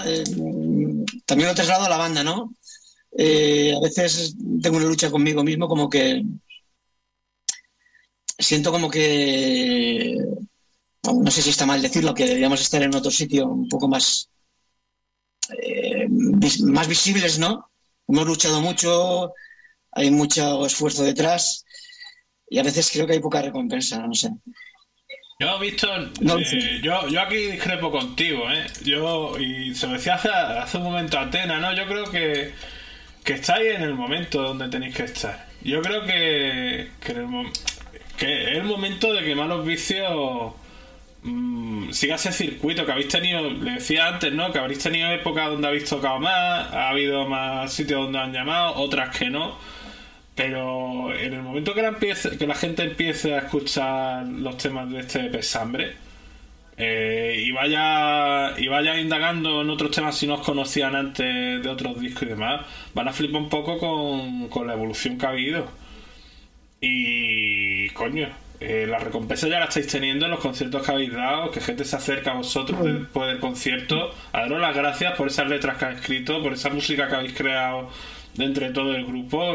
también lo traslado a la banda, ¿no? A veces tengo una lucha conmigo mismo, como que siento como que, no sé si está mal decirlo, que deberíamos estar en otro sitio un poco más visibles, ¿no? Hemos luchado mucho, hay mucho esfuerzo detrás y a veces creo que hay poca recompensa, no sé. Yo, Víctor, No lo sé. yo aquí discrepo contigo, ¿eh? Y se lo decía hace un momento a Atena, ¿no? Yo creo que estáis en el momento donde tenéis que estar. Yo creo que es el momento de que Malos Vicios siga ese circuito que habéis tenido. Le decía antes, ¿no? Que habréis tenido épocas donde habéis tocado más, ha habido más sitios donde han llamado, otras que no. Pero en el momento que la gente empiece a escuchar los temas de este Pesambre, y vaya indagando en otros temas si no os conocían antes de otros discos y demás, van a flipar un poco con la evolución que ha habido. Y coño, la recompensa ya la estáis teniendo en los conciertos que habéis dado, que gente se acerca a vosotros después del concierto a daros las gracias por esas letras que habéis escrito, por esa música que habéis creado de entre todo el grupo.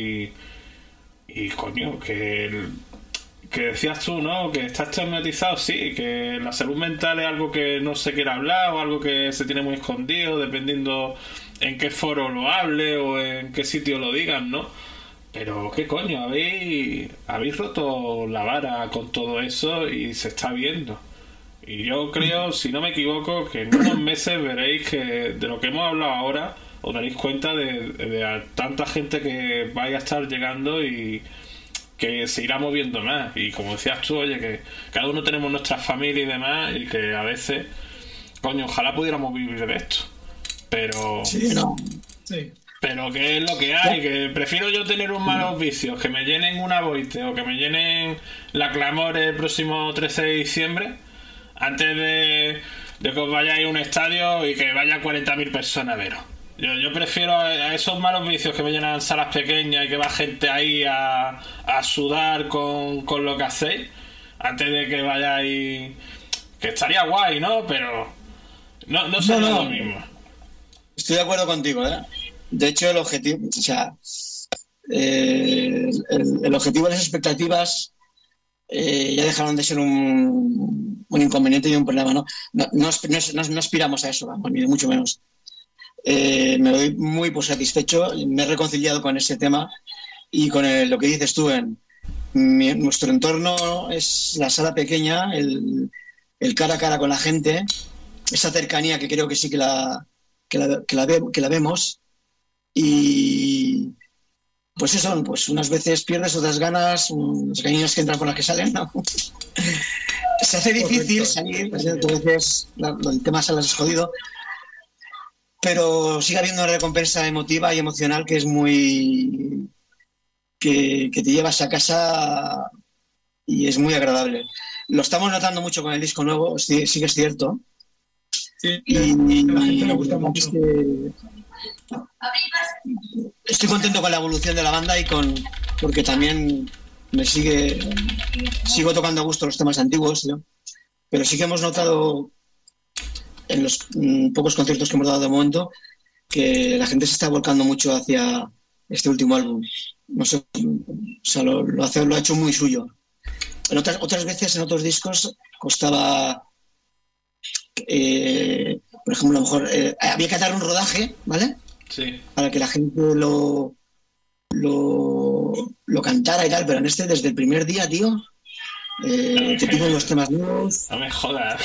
Y coño, que decías tú, ¿no? Que está estigmatizado, sí, que la salud mental es algo que no se quiere hablar o algo que se tiene muy escondido, dependiendo en qué foro lo hable o en qué sitio lo digan, ¿no? Pero qué coño, habéis roto la vara con todo eso y se está viendo. Y yo creo, si no me equivoco, que en unos meses veréis que de lo que hemos hablado ahora os daréis cuenta de a tanta gente que vaya a estar llegando y que se irá moviendo más. Y como decías tú, oye, que cada uno tenemos nuestra familia y demás, y que a veces, coño, ojalá pudiéramos vivir de esto. Pero Sí, no. Sí. pero que es lo que hay, que prefiero yo tener un malos vicios, que me llenen una Boite o que me llenen la Clamor el próximo 13 de diciembre, antes de que os vayáis a un estadio y que vayan 40.000 personas a veros. Yo prefiero a esos malos vicios que me llenan salas pequeñas y que va gente ahí a sudar con lo que hacéis, antes de que vayáis... Que estaría guay, ¿no? Pero no No, sería lo no, mismo. estoy de acuerdo contigo, ¿eh? De hecho, el objetivo, o sea, el objetivo de las expectativas ya dejaron de ser un inconveniente y un problema, ¿no? No aspiramos a eso, vamos, ni de mucho menos. Me doy muy por satisfecho, me he reconciliado con ese tema y con lo que dices tú, nuestro entorno es la sala pequeña, el cara a cara con la gente, esa cercanía que creo que sí que la vemos y pues eso, pues unas veces pierdes, otras ganas, los cariños que entran por las que salen, ¿no? Se hace difícil Correcto. salir, pues, a veces el tema salas es jodido, pero sigue habiendo una recompensa emotiva y emocional que es que te llevas a casa y es muy agradable. Lo estamos notando mucho con el disco nuevo, sí, sí que es cierto. Sí, Y, a la gente le la gusta verdad es mucho. que estoy contento con la evolución de la banda porque también sigo tocando a gusto los temas antiguos, ¿no? Pero sí que hemos notado en los pocos conciertos que hemos dado de momento que la gente se está volcando mucho hacia este último álbum. No sé, o sea, lo ha hecho muy suyo. En otras veces, en otros discos, costaba, por ejemplo, a lo mejor había que dar un rodaje, ¿vale? Sí. Para que la gente lo cantara y tal, pero en este, desde el primer día, tío, te piden los temas nuevos. No me jodas.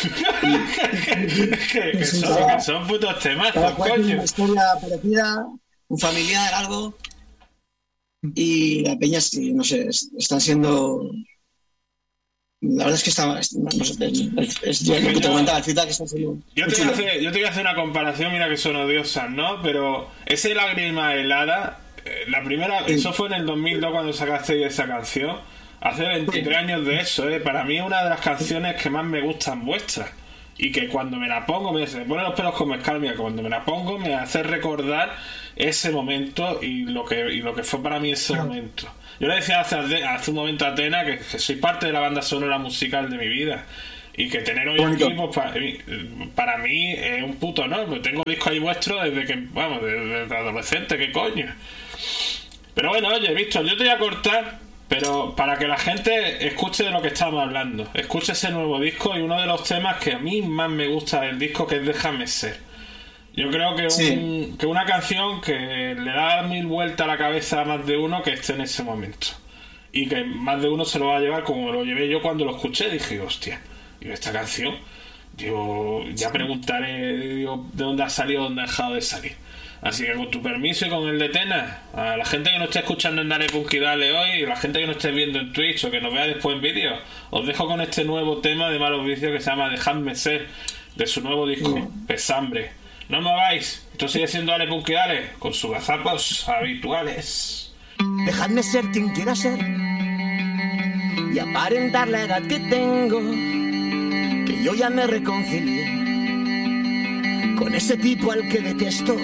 que, Sí, son, que Cada, son putos temazos, cada cual tiene coño. una historia parecida, un familiar, algo, y la peña, sí, no sé, están siendo. La verdad es que no sé, es Es lo que que te yo, comentaba, el feedback está siendo yo muy te voy a chulo. hacer, yo te voy a hacer una comparación, mira que son odiosas, ¿no? Pero ese lágrima helada, la primera, eso Sí, fue en el 2002 cuando sacaste esa canción. Hace 23 sí, años de eso, ¿eh? Para mí es una de las canciones que más me gustan vuestras. Y que cuando me la pongo, se me ponen los pelos como escarmia, cuando me la pongo me hace recordar ese momento y lo que fue para mí ese claro. momento. Yo le decía hace un momento a Atena que soy parte de la banda sonora musical de mi vida. Y que tener hoy Bonito. aquí, pues para mí es un puto honor, porque tengo discos ahí vuestros desde que, vamos, desde adolescente, ¿qué coño? Pero bueno, oye, Víctor, yo te voy a cortar, pero para que la gente escuche de lo que estamos hablando, escuche ese nuevo disco y uno de los temas que a mí más me gusta del disco, que es Déjame ser. Yo creo que, Sí. que una canción que le da 1000 vueltas a la cabeza a más de uno que esté en ese momento. Y que más de uno se lo va a llevar como lo llevé yo cuando lo escuché. Dije, hostia, y esta canción, yo ya preguntaré, digo, de dónde ha salido, dónde ha dejado de salir. Así que con tu permiso y con el de Tena, a la gente que nos esté escuchando en Dale Punk y Dale hoy, y la gente que nos esté viendo en Twitch o que nos vea después en vídeo, os dejo con este nuevo tema de Malos Vicios que se llama Dejadme ser, de su nuevo disco, Pesambre. No me vais, esto sigue siendo Dale Punk y Dale, con sus gazapos habituales. Dejadme ser quien quiera ser y aparentar la edad que tengo, que yo ya me reconcilié con ese tipo al que detesto.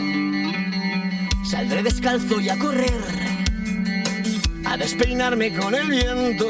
Saldré descalzo y a correr, a despeinarme con el viento,